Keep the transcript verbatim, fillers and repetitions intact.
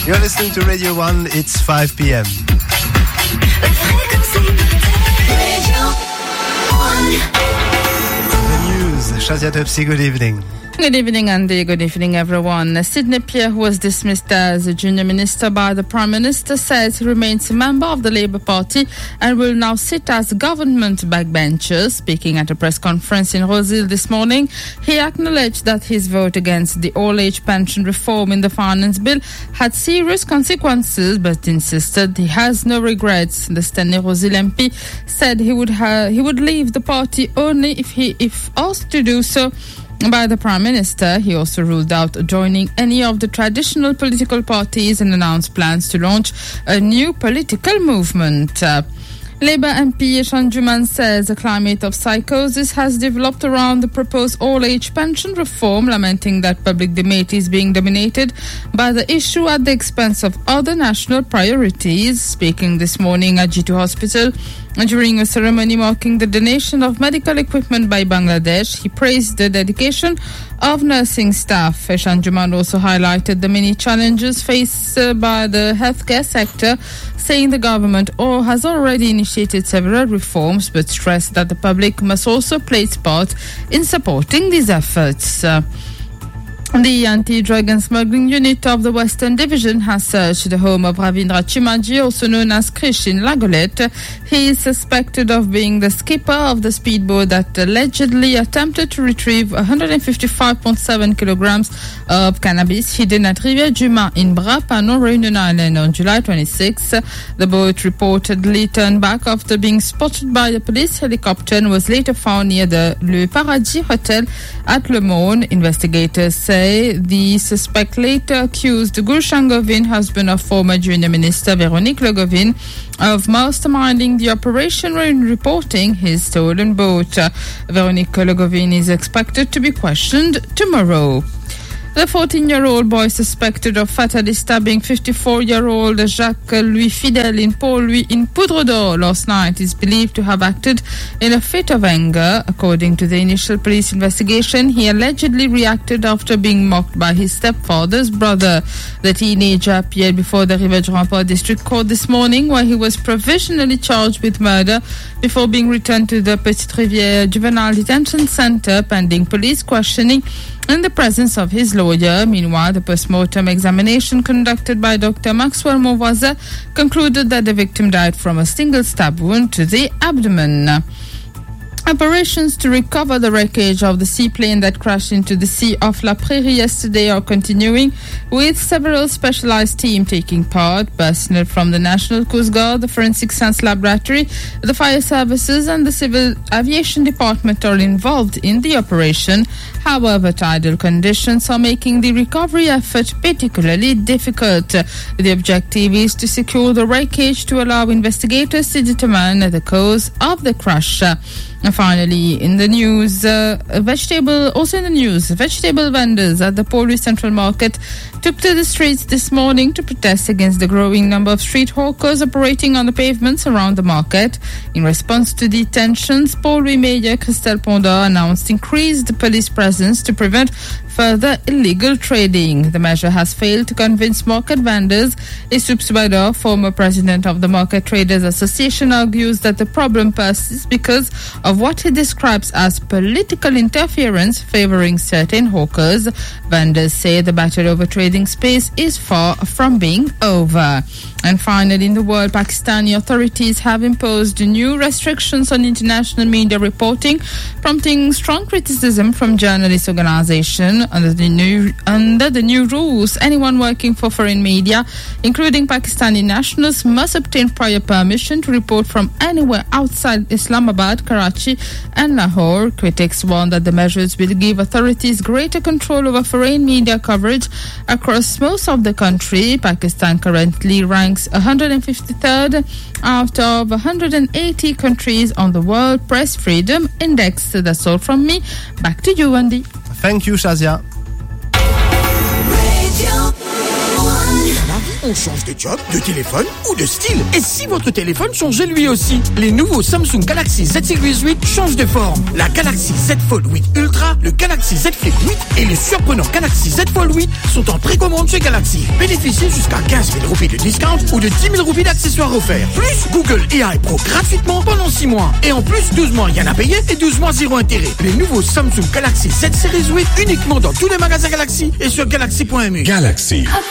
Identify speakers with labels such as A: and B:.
A: You're listening to Radio one, it's five p.m. The news, Shazia Topsy, good evening.
B: Good evening, Andy. Good evening, everyone. Sidney Pierre, who was dismissed as a junior minister by the Prime Minister, says he remains a member of the Labour Party and will now sit as government backbencher. Speaking at a press conference in Rosehill this morning, he acknowledged that his vote against the all-age pension reform in the Finance Bill had serious consequences, but insisted he has no regrets. The Stanley Rosehill M P said he would ha- he would leave the party only if he if asked to do so by the Prime Minister. He also ruled out joining any of the traditional political parties and announced plans to launch a new political movement. Uh, Labour M P Yeshan Juman says a climate of psychosis has developed around the proposed all-age pension reform, lamenting that public debate is being dominated by the issue at the expense of other national priorities. Speaking this morning at G two Hospital during a ceremony marking the donation of medical equipment by Bangladesh, he praised the dedication of nursing staff. Yeshan Juman also highlighted the many challenges faced uh, by the healthcare sector, saying the government or has already initiated several reforms, but stressed that the public must also play its part in supporting these efforts. Uh, The anti-drug and smuggling unit of the Western Division has searched the home of Ravindra Chimaji, also known as Krish, in Lagolette. He is suspected of being the skipper of the speedboat that allegedly attempted to retrieve one hundred fifty-five point seven kilograms of cannabis hidden at Rivière Juma in Brapano, Réunion Island on July twenty-sixth. The boat reportedly turned back after being spotted by a police helicopter and was later found near the Le Paradis Hotel at Le Mone. Investigators say the suspect later accused Gulshan Govin, husband of former junior minister Véronique Le Govin, of masterminding the operation when reporting his stolen boat. Uh, Véronique Le Govin is expected to be questioned tomorrow. The fourteen-year-old boy suspected of fatally stabbing fifty-four-year-old Jacques Louis Fidel in Port-Louis in Poudre d'Or last night is believed to have acted in a fit of anger. According to the initial police investigation, he allegedly reacted after being mocked by his stepfather's brother. The teenager appeared before the Rivière-du-Rempart District Court this morning, where he was provisionally charged with murder before being returned to the Petite Rivière Juvenile Detention Center pending police questioning in the presence of his lawyer. Meanwhile, the post-mortem examination conducted by Doctor Maxwell Mauvoisin concluded that the victim died from a single stab wound to the abdomen. Operations to recover the wreckage of the seaplane that crashed into the sea off La Prairie yesterday are continuing, with several specialized teams taking part. Personnel from the National Coast Guard, the Forensic Science Laboratory, the Fire Services and the Civil Aviation Department are involved in the operation. However, tidal conditions are making the recovery effort particularly difficult. The objective is to secure the wreckage to allow investigators to determine the cause of the crash. And finally, in the news, uh, vegetable, also in the news, vegetable vendors at the Port-Louis Central Market took to the streets this morning to protest against the growing number of street hawkers operating on the pavements around the market. In response to the tensions, Port-Louis Mayor Christelle Pondor announced increased police presence to prevent further illegal trading. The measure has failed to convince market vendors. Isup Subador, former president of the Market Traders Association, argues that the problem persists because of what he describes as political interference favoring certain hawkers. Vendors say the battle over trading space is far from being over. And finally, in the world, Pakistani authorities have imposed new restrictions on international media reporting, prompting strong criticism from journalist organizations. Under the new under the new rules, anyone working for foreign media, including Pakistani nationals, must obtain prior permission to report from anywhere outside Islamabad, Karachi and Lahore. Critics warn that the measures will give authorities greater control over foreign media coverage across most of the country. Pakistan currently ranks one hundred fifty-third out of one hundred eighty countries on the World Press Freedom Index. That's all from me. Back to you, Andy.
A: Thank you, Shazia.
C: La vie on change de job, de téléphone ou de style. Et si votre téléphone changeait lui aussi? Les nouveaux Samsung Galaxy Z Series huit changent de forme. La Galaxy Z Fold huit Ultra, le Galaxy Z Flip huit et le surprenant Galaxy Z Fold huit sont en précommande chez Galaxy. Bénéficiez jusqu'à quinze mille roupies de discount ou de dix mille roupies d'accessoires offerts. Plus Google A I Pro gratuitement pendant six mois. Et en plus, douze mois rien à payer et douze mois zéro intérêt. Les nouveaux Samsung Galaxy Z Series huit uniquement dans tous les magasins Galaxy et sur galaxy point m u.
D: Galaxy.